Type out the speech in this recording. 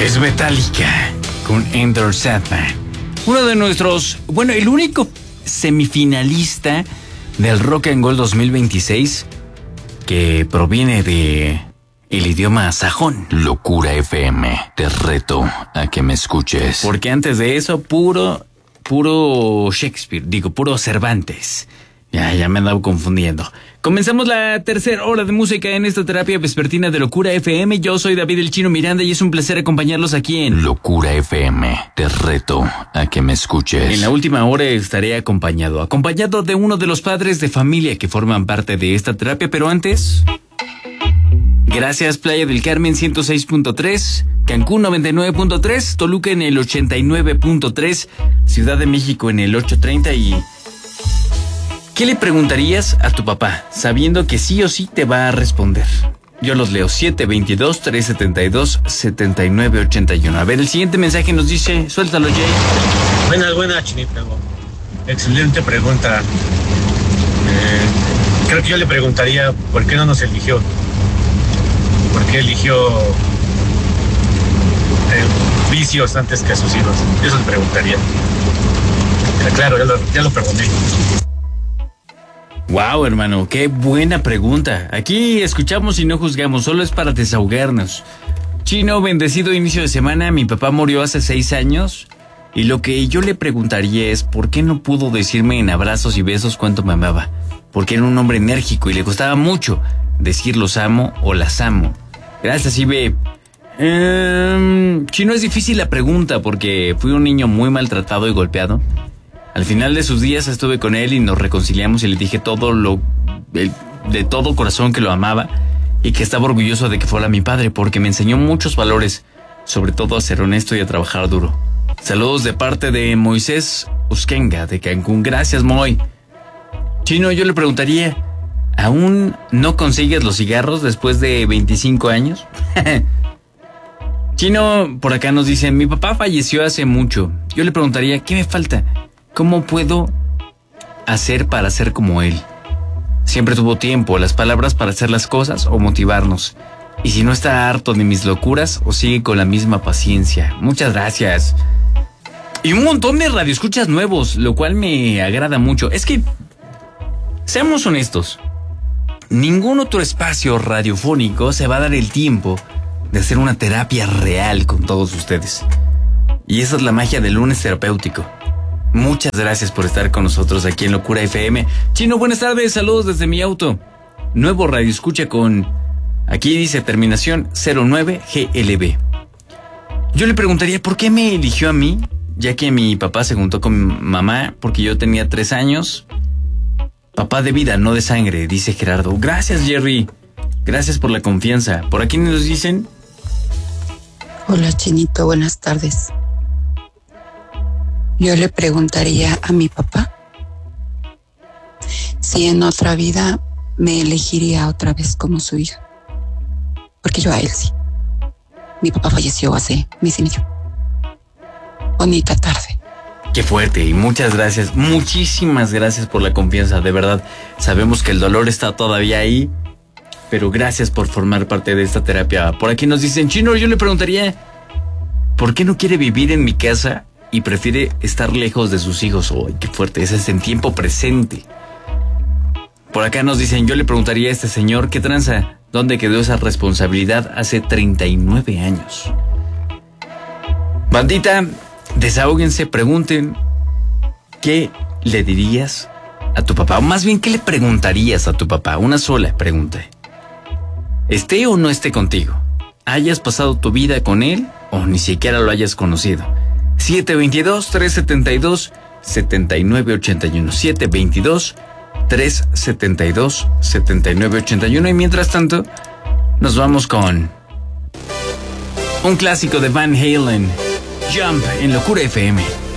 Es Metallica con Enter Sandman. Uno de nuestros, el único semifinalista del Rock and Roll 2026 que proviene de el idioma sajón. Locura FM, te reto a que me escuches. Porque antes de eso, puro Shakespeare, puro Cervantes. Ya me andaba confundiendo. Comenzamos la tercera hora de música en esta terapia vespertina de Locura FM. Yo soy David el Chino Miranda y es un placer acompañarlos aquí en Locura FM. Te reto a que me escuches. En la última hora estaré acompañado de uno de los padres de familia que forman parte de esta terapia, pero antes... Gracias Playa del Carmen 106.3, Cancún 99.3, Toluca en el 89.3, Ciudad de México en el 830 y... ¿Qué le preguntarías a tu papá, sabiendo que sí o sí te va a responder? Yo los leo, 722-372-7981. A ver, el siguiente mensaje nos dice, suéltalo, Jay. Buenas, Chinita. Excelente pregunta. Creo que yo le preguntaría, ¿por qué no nos eligió? ¿Por qué eligió vicios antes que a sus hijos? Eso le preguntaría. Claro, ya lo perdoné. Wow, hermano, qué buena pregunta. Aquí escuchamos y no juzgamos, solo es para desahogarnos. Chino, bendecido inicio de semana. Mi papá murió hace 6 años y lo que yo le preguntaría es ¿por qué no pudo decirme en abrazos y besos cuánto me amaba? Porque era un hombre enérgico y le costaba mucho decir los amo o las amo. Gracias, Ibe. Chino, es difícil la pregunta porque fui un niño muy maltratado y golpeado. Al final de sus días estuve con él y nos reconciliamos y le dije de todo corazón que lo amaba y que estaba orgulloso de que fuera mi padre porque me enseñó muchos valores, sobre todo a ser honesto y a trabajar duro. Saludos de parte de Moisés Uskenga de Cancún. Gracias, Moy. Chino, yo le preguntaría, ¿aún no consigues los cigarros después de 25 años? Chino, por acá nos dice, mi papá falleció hace mucho. Yo le preguntaría, ¿qué me falta? ¿Cómo puedo hacer para ser como él? Siempre tuvo tiempo, las palabras para hacer las cosas o motivarnos. Y si no está harto de mis locuras o sigue con la misma paciencia. Muchas gracias. Y un montón de radioescuchas nuevos, lo cual me agrada mucho. Es que, seamos honestos, ningún otro espacio radiofónico se va a dar el tiempo de hacer una terapia real con todos ustedes. Y esa es la magia del lunes terapéutico. Muchas gracias por estar con nosotros aquí en Locura FM. Chino, buenas tardes, saludos desde mi auto. Nuevo radio escucha con, aquí dice terminación 09GLB. Yo le preguntaría por qué me eligió a mí, ya que mi papá se juntó con mi mamá porque yo tenía 3 años. Papá de vida, no de sangre, dice Gerardo. Gracias, Jerry. Gracias por la confianza. ¿Por aquí nos dicen? Hola, Chinito, buenas tardes. Yo le preguntaría a mi papá si en otra vida me elegiría otra vez como su hija. Porque yo a él sí. Mi papá falleció hace mes y medio. Bonita tarde. Qué fuerte y muchas gracias, muchísimas gracias por la confianza, de verdad. Sabemos que el dolor está todavía ahí, pero gracias por formar parte de esta terapia. Por aquí nos dicen, Chino, yo le preguntaría, ¿por qué no quiere vivir en mi casa y prefiere estar lejos de sus hijos? ¡Ay, qué fuerte! Ese es en tiempo presente. Por acá nos dicen, yo le preguntaría a este señor, ¿qué tranza? ¿Dónde quedó esa responsabilidad hace 39 años? Bandita, desahóguense, pregunten, ¿qué le dirías a tu papá? O más bien, ¿qué le preguntarías a tu papá? Una sola pregunta. Esté o no esté contigo, hayas pasado tu vida con él o ni siquiera lo hayas conocido. 722-372-7981. 722-372-7981. Y mientras tanto, nos vamos con un clásico de Van Halen, Jump en Locura FM.